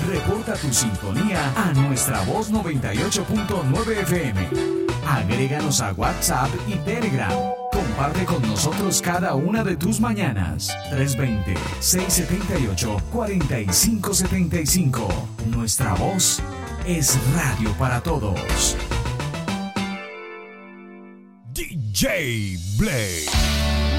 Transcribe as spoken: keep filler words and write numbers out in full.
Reporta tu sintonía a Nuestra Voz noventa y ocho punto nueve F M. Agréganos a WhatsApp y Telegram. Comparte con nosotros cada una de tus mañanas. tres dos cero, seis siete ocho, cuatro cinco siete cinco. Nuestra Voz es radio para todos. D J Blade.